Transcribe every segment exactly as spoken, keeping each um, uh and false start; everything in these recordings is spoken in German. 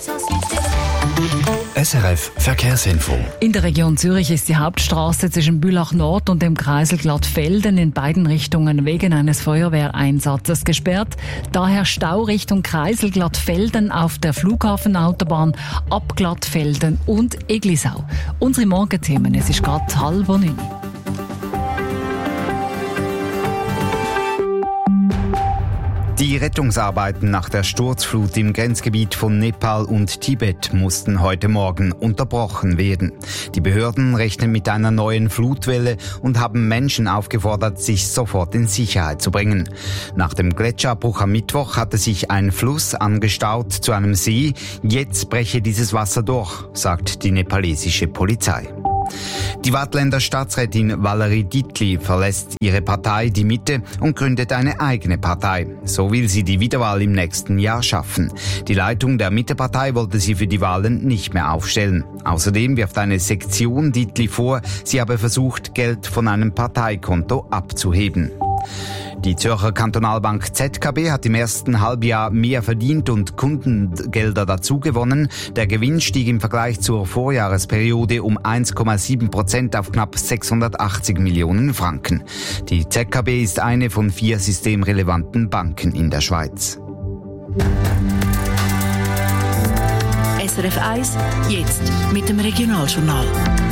S R F Verkehrsinfo. In der Region Zürich ist die Hauptstraße zwischen Bülach Nord und dem Kreisel Glattfelden in beiden Richtungen wegen eines Feuerwehreinsatzes gesperrt. Daher Stau Richtung Kreisel Glattfelden auf der Flughafenautobahn ab Glattfelden und Eglisau. Unsere Morgenthemen, es ist gerade halb neun. Die Rettungsarbeiten nach der Sturzflut im Grenzgebiet von Nepal und Tibet mussten heute Morgen unterbrochen werden. Die Behörden rechnen mit einer neuen Flutwelle und haben Menschen aufgefordert, sich sofort in Sicherheit zu bringen. Nach dem Gletscherabbruch am Mittwoch hatte sich ein Fluss angestaut zu einem See. Jetzt breche dieses Wasser durch, sagt die nepalesische Polizei. Die Waadtländer Staatsrätin Valerie Dietli verlässt ihre Partei Die Mitte und gründet eine eigene Partei. So will sie die Wiederwahl im nächsten Jahr schaffen. Die Leitung der Mittepartei wollte sie für die Wahlen nicht mehr aufstellen. Außerdem wirft eine Sektion Dietli vor, sie habe versucht, Geld von einem Parteikonto abzuheben. Die Zürcher Kantonalbank Z K B hat im ersten Halbjahr mehr verdient und Kundengelder dazugewonnen. Der Gewinn stieg im Vergleich zur Vorjahresperiode um eins Komma sieben Prozent auf knapp sechshundertachtzig Millionen Franken. Die Z K B ist eine von vier systemrelevanten Banken in der Schweiz. S R F eins, jetzt mit dem Regionaljournal.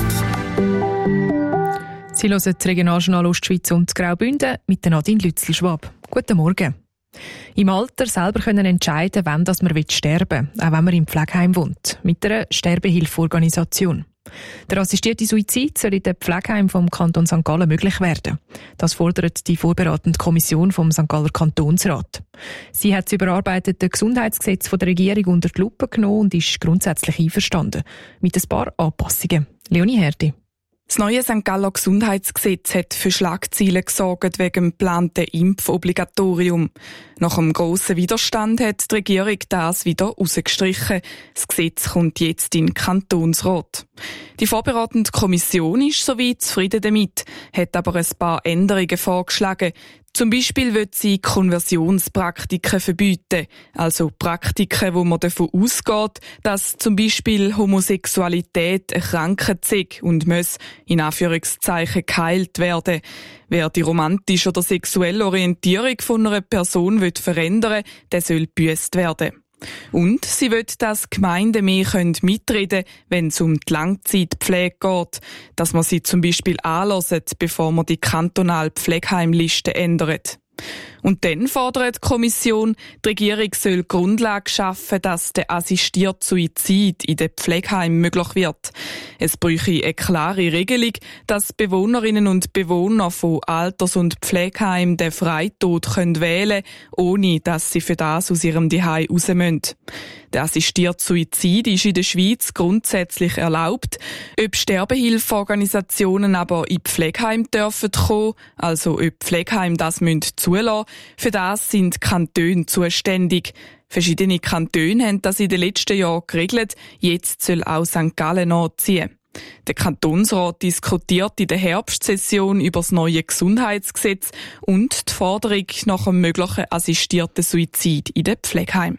Sie hören das Regionaljournal Ostschweiz und Graubünden mit Nadine Lützel-Schwab. Guten Morgen. Im Alter selber können entscheiden, wann das man sterben will, auch wenn man im Pflegeheim wohnt, mit einer Sterbehilfeorganisation. Der assistierte Suizid soll in den Pflegeheimen vom Kanton Sankt Gallen möglich werden. Das fordert die vorberatende Kommission vom Sankt Galler Kantonsrat. Sie hat das überarbeitete Gesundheitsgesetz von der Regierung unter die Lupe genommen und ist grundsätzlich einverstanden. Mit ein paar Anpassungen. Leonie Herdi. Das neue Sankt Galler Gesundheitsgesetz hat für Schlagzeilen gesorgt wegen dem geplanten Impfobligatorium. Nach einem grossen Widerstand hat die Regierung das wieder rausgestrichen. Das Gesetz kommt jetzt in den Kantonsrat. Die vorberatende Kommission ist soweit zufrieden damit, hat aber ein paar Änderungen vorgeschlagen. Zum Beispiel will sie Konversionspraktiken verbieten, also Praktiken, wo man davon ausgeht, dass zum Beispiel Homosexualität eine Krankheit sei und muss in Anführungszeichen geheilt werden. Wer die romantische oder sexuelle Orientierung von einer Person will verändern will, der soll gebüsst werden. Und sie will, dass Gemeinden mehr mitreden können, wenn es um die Langzeitpflege geht. Dass man sie zum Beispiel anhört, bevor man die kantonale Pflegeheimliste ändert. Und dann fordert die Kommission, die Regierung soll Grundlage schaffen, dass der assistierte Suizid in den Pflegeheimen möglich wird. Es bräuchte eine klare Regelung, dass Bewohnerinnen und Bewohner von Alters- und Pflegeheimen den Freitod wählen können, ohne dass sie für das aus ihrem Zuhause raus müssen. Der assistierte Suizid ist in der Schweiz grundsätzlich erlaubt. Ob Sterbehilfeorganisationen aber in Pflegeheim dürfen kommen, also ob Pflegeheim das müssen zulassen, für das sind die Kantone zuständig. Verschiedene Kantone haben das in den letzten Jahren geregelt. Jetzt soll auch Sankt Gallen nachziehen. Der Kantonsrat diskutiert in der Herbstsession über das neue Gesundheitsgesetz und die Forderung nach einem möglichen assistierten Suizid in den Pflegeheimen.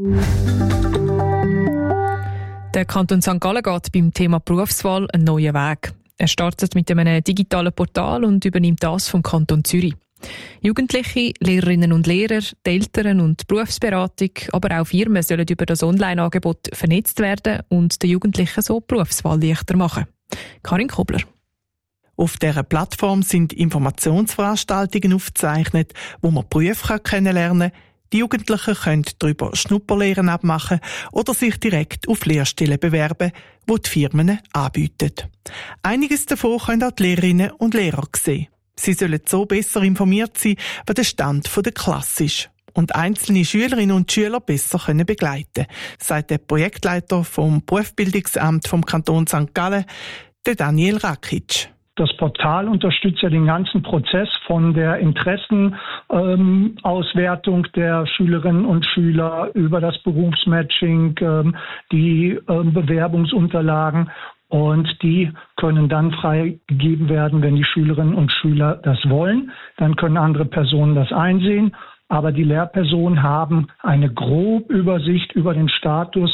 Der Kanton Sankt Gallen geht beim Thema Berufswahl einen neuen Weg. Er startet mit einem digitalen Portal und übernimmt das vom Kanton Zürich. Jugendliche, Lehrerinnen und Lehrer, die Eltern und die Berufsberatung, aber auch Firmen sollen über das Online-Angebot vernetzt werden und den Jugendlichen so die Berufswahl leichter machen. Karin Kobler. Auf dieser Plattform sind Informationsveranstaltungen aufgezeichnet, wo man Berufe kennenlernen kann. Die Jugendlichen können darüber Schnupperlehren abmachen oder sich direkt auf Lehrstellen bewerben, die die Firmen anbieten. Einiges davon können auch die Lehrerinnen und Lehrer sehen. Sie sollen so besser informiert sein, was der Stand der Klasse ist und einzelne Schülerinnen und Schüler besser können begleiten, sagt der Projektleiter vom Berufsbildungsamt vom Kanton Sankt Gallen, der Daniel Rakic. Das Portal unterstützt ja den ganzen Prozess von der Interessenauswertung ähm, der Schülerinnen und Schüler über das Berufsmatching, ähm, die ähm, Bewerbungsunterlagen. Und die können dann freigegeben werden, wenn die Schülerinnen und Schüler das wollen. Dann können andere Personen das einsehen. Aber die Lehrpersonen haben eine grobe Übersicht über den Status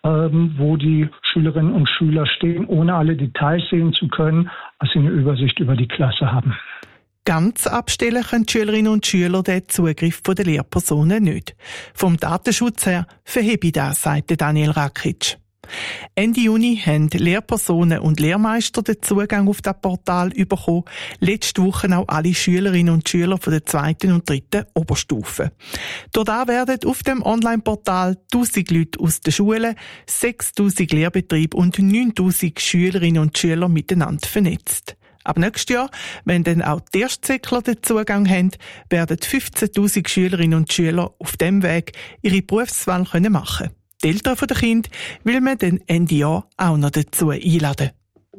ähm, wo die Schülerinnen und Schüler stehen, ohne alle Details sehen zu können, dass sie eine Übersicht über die Klasse haben. Ganz abstellen können die Schülerinnen und Schüler den Zugriff der Lehrpersonen nicht. Vom Datenschutz her verhebe ich das, sagte Daniel Rakic. Ende Juni haben Lehrpersonen und Lehrmeister den Zugang auf das Portal bekommen. Letzte Woche auch alle Schülerinnen und Schüler von der zweiten und dritten Oberstufe. Dort werden auf dem Online-Portal tausend Leute aus den Schulen, sechstausend Lehrbetriebe und neuntausend Schülerinnen und Schüler miteinander vernetzt. Ab nächstes Jahr, wenn dann auch die Erstzäckler den Zugang haben, werden fünfzehntausend Schülerinnen und Schüler auf dem Weg ihre Berufswahl machen können. Die Eltern der Kinder will man dann Ende Jahr auch noch dazu einladen.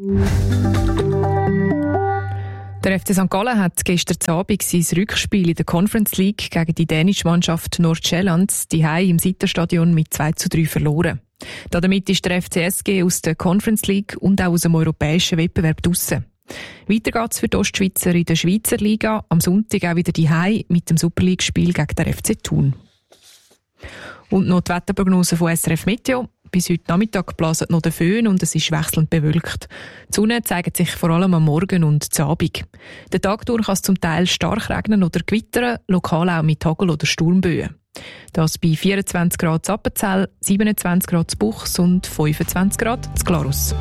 Der F C Sankt Gallen hat gestern Abend sein Rückspiel in der Conference League gegen die dänische Mannschaft Nordsjælland daheim im Sitterstadion mit zwei zu drei verloren. Damit ist der F C S G aus der Conference League und auch aus dem europäischen Wettbewerb draussen. Weiter geht's für die Ostschweizer in der Schweizer Liga. Am Sonntag auch wieder daheim mit dem Super League-Spiel gegen den F C Thun. Und noch die Wetterprognose von S R F Meteo. Bis heute Nachmittag blasen noch der Föhn und es ist wechselnd bewölkt. Die Sonne zeigt sich vor allem am Morgen und zu Abend. Den Tag durch kann es zum Teil stark regnen oder gewittern, lokal auch mit Hagel- oder Sturmböen. Das bei vierundzwanzig Grad zu Appenzell, siebenundzwanzig Grad zu Buchs und fünfundzwanzig Grad zu Glarus.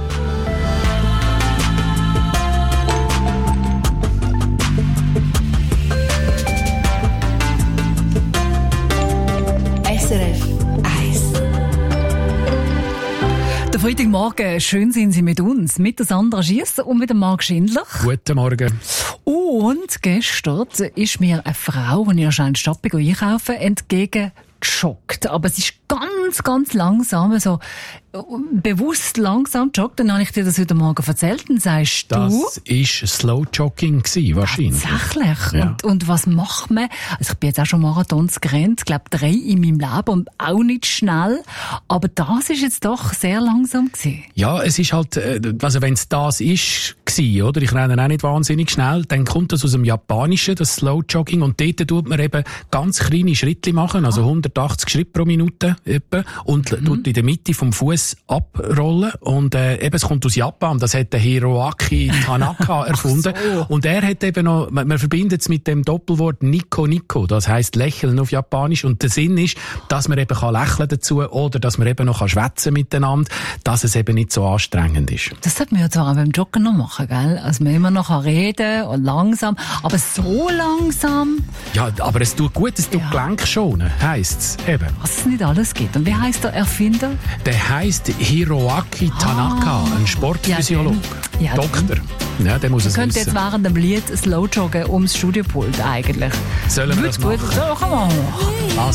S R F eins. Der Freitagmorgen, schön sind Sie mit uns, mit der Sandra Schiess und mit dem Marc Schindler. Guten Morgen. Und gestern ist mir eine Frau, die ich anscheinend Stadt einkaufen, entgegengejoggt. Aber es ist ganz, ganz langsam, so bewusst langsam joggt. Dann habe ich dir das heute Morgen erzählt und sagst das du... Das war Slow Jogging wahrscheinlich. Tatsächlich? Ja. Und, und was macht man? Also ich bin jetzt auch schon Marathons gerannt, ich glaube drei in meinem Leben und auch nicht schnell. Aber das ist jetzt doch sehr langsam gewesen. Ja, es ist halt, also wenn es das ist, gewesen, oder? Ich renne auch nicht wahnsinnig schnell, dann kommt das aus dem Japanischen, das Slow Jogging, und dort tut man eben ganz kleine Schritte machen, also hundertachtzig Schritte pro Minute etwa, und mhm. tut in der Mitte vom Fuß abrollen, und äh, eben, es kommt aus Japan, das hat der Hiroaki Tanaka erfunden. So. Und er hat eben noch, man, man verbindet es mit dem Doppelwort Nico Nico, das heisst lächeln auf Japanisch, und der Sinn ist, dass man eben kann lächeln dazu, oder dass man eben noch kann schwätzen miteinander, dass es eben nicht so anstrengend ist. Das sollte man ja zwar auch beim Joggen noch machen, gell? Also man immer noch reden und langsam, aber so langsam. Ja, aber es tut gut, es tut ja. Gelenk schonen, heisst es eben. Was es nicht alles gibt. Und wie heisst der Erfinder? Der heisst Hiroaki Tanaka, ah, ein Sportphysiologe, ja, ja, Doktor. Ja, der muss es wissen. Könnte jetzt während dem Lied slow joggen ums Studiopult eigentlich. Sollen wir Würde das machen? Gut, so, komm mal.